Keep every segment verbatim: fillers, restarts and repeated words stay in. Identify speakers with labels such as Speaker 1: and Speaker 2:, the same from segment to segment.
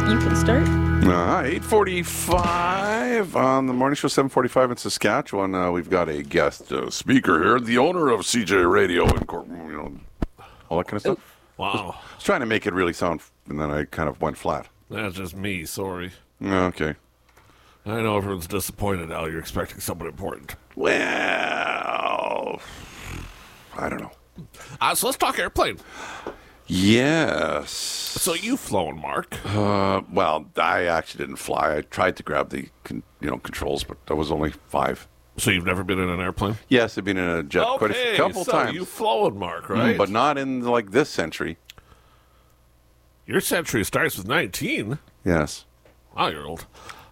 Speaker 1: You can start.
Speaker 2: Uh, eight forty-five on the morning show, seven forty-five in Saskatchewan. Uh, we've got a guest uh, speaker here, the owner of C J Radio and Cor- you know, all that kind of stuff.
Speaker 3: Wow.
Speaker 2: I was trying to make it really sound, and then I kind of went flat.
Speaker 3: That's just me, sorry.
Speaker 2: Okay.
Speaker 3: I know everyone's disappointed now. You're expecting someone important.
Speaker 2: Well, I don't know.
Speaker 3: Uh, so let's talk airplane.
Speaker 2: Yes.
Speaker 3: So you've flown, Mark.
Speaker 2: Uh, well, I actually didn't fly. I tried to grab the con- you know controls, but I was only five.
Speaker 3: So you've never been in an airplane?
Speaker 2: Yes, I've been in a jet quite a
Speaker 3: Okay,
Speaker 2: few, couple
Speaker 3: so
Speaker 2: times.
Speaker 3: you've flown, Mark, right?
Speaker 2: Mm, but not in like this century.
Speaker 3: Your century starts with nineteen.
Speaker 2: Yes.
Speaker 3: Wow, you're old.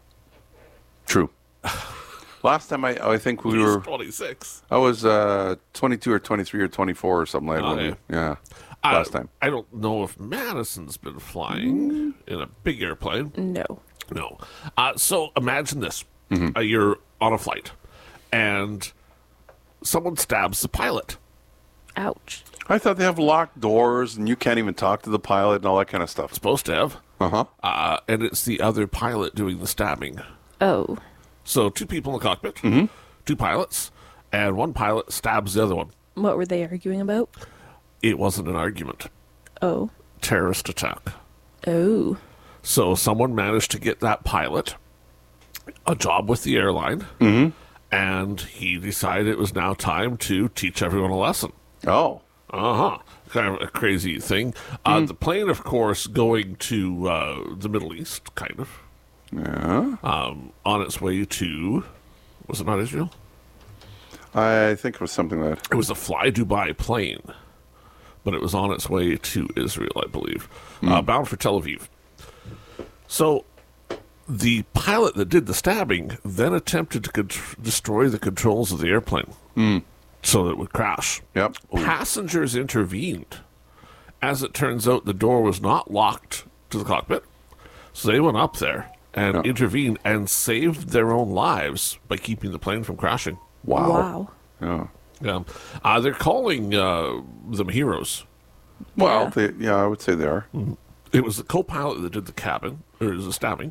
Speaker 2: True. Last time I, I think we
Speaker 3: He's
Speaker 2: were.
Speaker 3: twenty-six.
Speaker 2: I was uh, twenty-two or twenty-three or twenty-four or something like that.
Speaker 3: Okay.
Speaker 2: Yeah.
Speaker 3: Uh,
Speaker 2: Last time.
Speaker 3: I don't know if Madison's been flying in a big airplane.
Speaker 1: No.
Speaker 3: No. Uh, so imagine this.
Speaker 2: Mm-hmm.
Speaker 3: Uh, you're on a flight, and someone stabs the pilot.
Speaker 1: Ouch.
Speaker 2: I thought they have locked doors and you can't even talk to the pilot and all that kind of stuff.
Speaker 3: Supposed to have.
Speaker 2: Uh-huh.
Speaker 3: Uh, and it's the other pilot doing the stabbing.
Speaker 1: Oh.
Speaker 3: So two people in the cockpit,
Speaker 2: Mm-hmm.
Speaker 3: two pilots, and one pilot stabs the other one.
Speaker 1: What were they arguing about?
Speaker 3: It wasn't an argument.
Speaker 1: Oh.
Speaker 3: Terrorist attack.
Speaker 1: Oh.
Speaker 3: So someone managed to get that pilot a job with the airline,
Speaker 2: Mm-hmm.
Speaker 3: and he decided it was now time to teach everyone a lesson.
Speaker 2: Oh.
Speaker 3: Uh-huh. Kind of a crazy thing. Uh, the plane, of course, going to uh, the Middle East, kind of,
Speaker 2: Yeah.
Speaker 3: um, on its way to, was it not Israel?
Speaker 2: I think it was something like that.
Speaker 3: It was a Fly Dubai plane, but it was on its way to Israel, I believe, uh, bound for Tel Aviv. So the pilot that did the stabbing then attempted to contr- destroy the controls of the airplane so that it would crash.
Speaker 2: Yep.
Speaker 3: Passengers intervened. As it turns out, the door was not locked to the cockpit, so they went up there and
Speaker 2: Yeah.
Speaker 3: intervened and saved their own lives by keeping the plane from crashing.
Speaker 2: Wow.
Speaker 1: Wow.
Speaker 2: Yeah.
Speaker 3: Yeah, uh, they're calling uh, them heroes.
Speaker 2: Well,
Speaker 1: Yeah.
Speaker 2: They, yeah, I would say they are.
Speaker 3: It was the co-pilot that did the cabin, or the stabbing.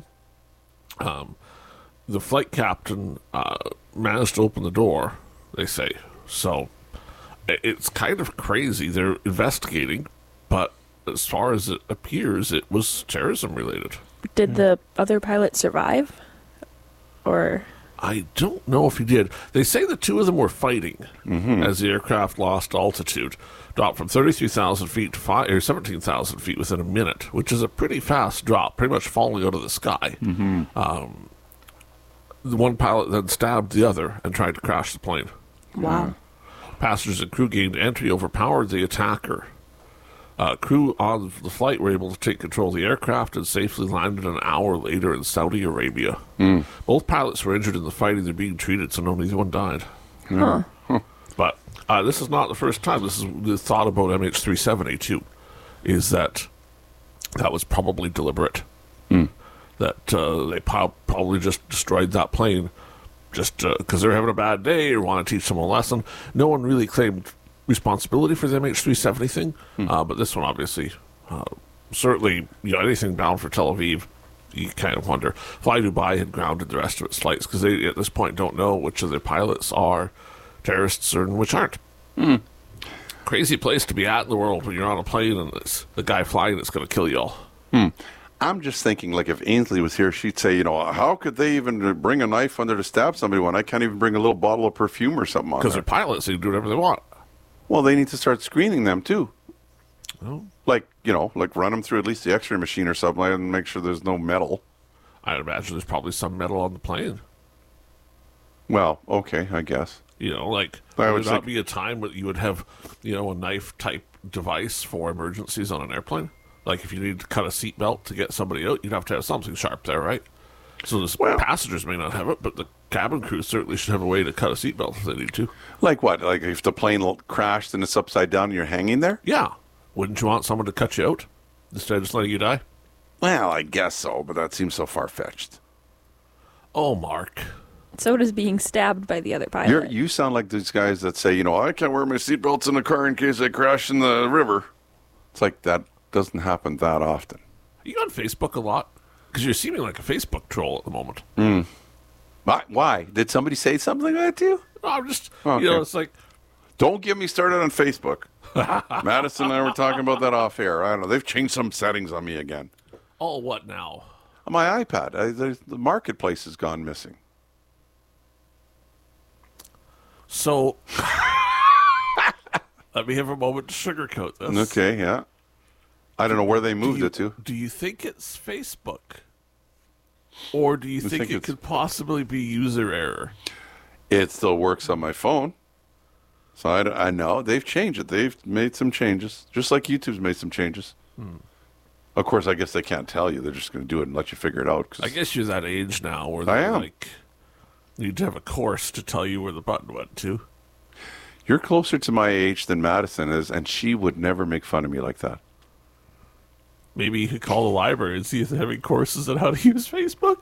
Speaker 3: Um, the flight captain uh, managed to open the door, they say. So i- it's kind of crazy. They're investigating, but as far as it appears, it was terrorism related.
Speaker 1: Did the other pilot survive? Or
Speaker 3: I don't know if he did. They say the two of them were fighting as the aircraft lost altitude, dropped from thirty-three thousand feet to five, or seventeen thousand feet within a minute, which is a pretty fast drop, pretty much falling out of the sky. Um, the one pilot then stabbed the other and tried to crash the plane.
Speaker 1: wow.
Speaker 3: Passengers and crew gained entry, overpowered the attacker. Uh, crew on the flight were able to take control of the aircraft and safely landed an hour later in Saudi Arabia. Both pilots were injured in the fighting. They're being treated, so no, neither one died.
Speaker 1: Huh.
Speaker 3: But uh, this is not the first time. This is the thought about M H three seventy too, is that that was probably deliberate. That uh, they po- probably just destroyed that plane just because they're having a bad day or want to teach them a lesson. No one really claimed responsibility for the M H three seventy thing, uh, but this one obviously, uh, certainly, you know, anything bound for Tel Aviv, you kind of wonder. Fly Dubai had grounded the rest of its flights because they, at this point, don't know which of their pilots are terrorists and which aren't. Crazy place to be at in the world when you're on a plane and it's the guy flying that's going to kill you all.
Speaker 2: I'm just thinking, like, if Ainsley was here, she'd say, you know, how could they even bring a knife under to stab somebody when I can't even bring a little bottle of perfume or something on
Speaker 3: Because
Speaker 2: there?
Speaker 3: they're pilots, they can do whatever they want.
Speaker 2: Well, they need to start screening them, too.
Speaker 3: Oh.
Speaker 2: Like, you know, like run them through at least the x-ray machine or something like that and make sure there's no metal.
Speaker 3: I'd imagine there's probably some metal on the plane.
Speaker 2: Well, okay, I guess.
Speaker 3: You know, like,
Speaker 2: I
Speaker 3: would
Speaker 2: would
Speaker 3: there not
Speaker 2: think-
Speaker 3: be a time where you would have, you know, a knife-type device for emergencies on an airplane? Like, if you need to cut a seatbelt to get somebody out, you'd have to have something sharp there, right? So the
Speaker 2: Well-
Speaker 3: passengers may not have it, but the cabin crew certainly should have a way to cut a seatbelt if they need to.
Speaker 2: Like what? Like if the plane l- crashed and it's upside down and you're hanging there?
Speaker 3: Yeah. Wouldn't you want someone to cut you out instead of just letting you die?
Speaker 2: Well, I guess so, but that seems so far-fetched.
Speaker 3: Oh, Mark.
Speaker 1: So does being stabbed by the other pilot.
Speaker 2: You're, you sound like these guys that say, you know, I can't wear my seatbelts in the car in case I crash in the river. It's like that doesn't happen that often.
Speaker 3: Are you on Facebook a lot? Because you're seeming like a Facebook troll at the moment.
Speaker 2: Why? Why? Did somebody say something like that to you?
Speaker 3: No, I'm just,
Speaker 2: Okay.
Speaker 3: you know, it's like,
Speaker 2: Don't get me started on Facebook. Madison and I were talking about that off air. I don't know. They've changed some settings on me again.
Speaker 3: oh, what now?
Speaker 2: On my iPad, I, there's- the marketplace has gone missing.
Speaker 3: So, let me have a moment to sugarcoat this.
Speaker 2: Okay, yeah. I don't know where they
Speaker 3: Do
Speaker 2: moved
Speaker 3: you,
Speaker 2: it to.
Speaker 3: do you think it's Facebook? Or do you think,
Speaker 2: think
Speaker 3: it
Speaker 2: it's-
Speaker 3: could possibly be user error?
Speaker 2: It still works on my phone. So I, I know. They've changed it. They've made some changes. Just like YouTube's made some changes.
Speaker 3: Hmm.
Speaker 2: Of course, I guess they can't tell you. They're just going to do it and let you figure it out. 'cause-
Speaker 3: I guess you're that age now where
Speaker 2: I
Speaker 3: they
Speaker 2: am.
Speaker 3: like need to have a course to tell you where the button went to.
Speaker 2: You're closer to my age than Madison is, and she would never make fun of me like that.
Speaker 3: Maybe you could call the library and see if they're having courses on how to use Facebook.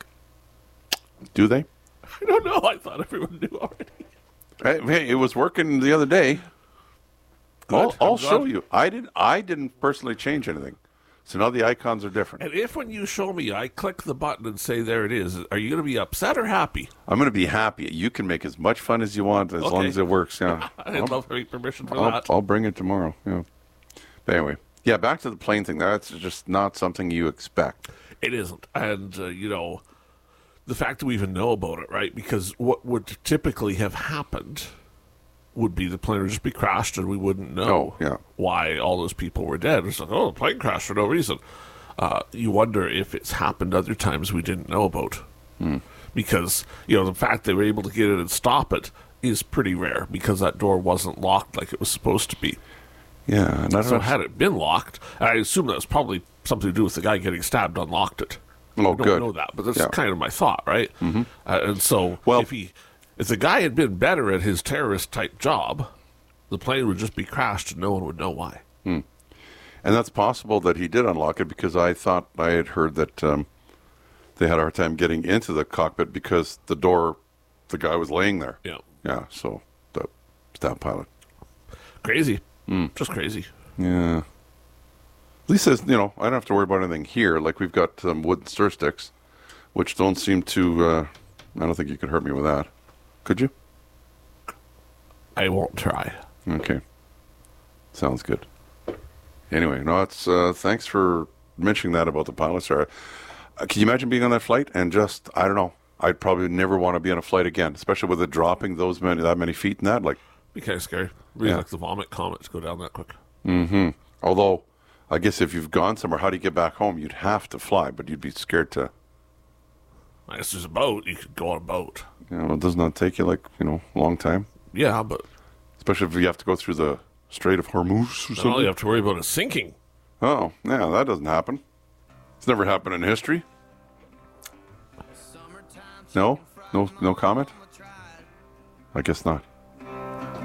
Speaker 2: Do they?
Speaker 3: I don't know. I thought everyone knew already.
Speaker 2: Hey, hey, it was working the other day. I'll,
Speaker 3: Good.
Speaker 2: I'll
Speaker 3: I'm
Speaker 2: show
Speaker 3: glad.
Speaker 2: you. I didn't. I didn't personally change anything. So now the icons are different.
Speaker 3: And if when you show me, I click the button and say there it is, are you going to be upset or happy?
Speaker 2: I'm going to be happy. You can make as much fun as you want as long
Speaker 3: Okay.
Speaker 2: as it works. Yeah.
Speaker 3: I'd love having permission for
Speaker 2: I'll,
Speaker 3: that.
Speaker 2: I'll bring it tomorrow. Yeah. But anyway, yeah. Back to the plane thing. That's just not something you expect.
Speaker 3: It isn't. And, uh, you know, the fact that we even know about it, right? Because what would typically have happened would be the plane would just be crashed and we wouldn't know
Speaker 2: Oh, yeah.
Speaker 3: why all those people were dead. It's like, oh, the plane crashed for no reason. Uh, you wonder if it's happened other times we didn't know about.
Speaker 2: Hmm.
Speaker 3: Because, you know, the fact they were able to get in and stop it is pretty rare because that door wasn't locked like it was supposed to be.
Speaker 2: Yeah. And I don't
Speaker 3: So
Speaker 2: know.
Speaker 3: had it been locked, and I assume that was probably something to do with the guy getting stabbed unlocked it.
Speaker 2: Oh,
Speaker 3: I don't
Speaker 2: good.
Speaker 3: know that, but that's
Speaker 2: Yeah.
Speaker 3: kind of my thought, right? Mm-hmm. Uh, and so,
Speaker 2: Well-
Speaker 3: if he, if the guy had been better at his terrorist type job, the plane would just be crashed and no one would know why.
Speaker 2: And that's possible that he did unlock it because I thought I had heard that um, they had a hard time getting into the cockpit because the door, the guy was laying there.
Speaker 3: Yeah,
Speaker 2: Yeah. So the staff pilot.
Speaker 3: crazy,
Speaker 2: Hmm.
Speaker 3: just crazy.
Speaker 2: Yeah. At least, there's, you know, I don't have to worry about anything here. Like we've got some wooden stir sticks, which don't seem to. Uh, I don't think you could hurt me with that. Could you?
Speaker 3: I won't try.
Speaker 2: Okay. Sounds good. Anyway, no, it's uh, thanks for mentioning that about the pilot, Sarah. Uh, can you imagine being on that flight and just I don't know? I'd probably never want to be on a flight again, especially with it dropping those many that many feet and that. Like,
Speaker 3: Be kind of scary. Really
Speaker 2: Yeah.
Speaker 3: like the vomit comets go down that quick.
Speaker 2: although I guess if you've gone somewhere, how do you get back home? You'd have to fly, but you'd be scared to.
Speaker 3: I guess there's a boat. You could go on a boat.
Speaker 2: You know, doesn't that take you like you know a long time?
Speaker 3: Yeah, but
Speaker 2: Especially if you have to go through the Strait of Hormuz or
Speaker 3: then all
Speaker 2: something.
Speaker 3: you have to worry about is sinking.
Speaker 2: Oh, yeah, that doesn't happen. It's never happened in history. No, no, no comment. I guess not.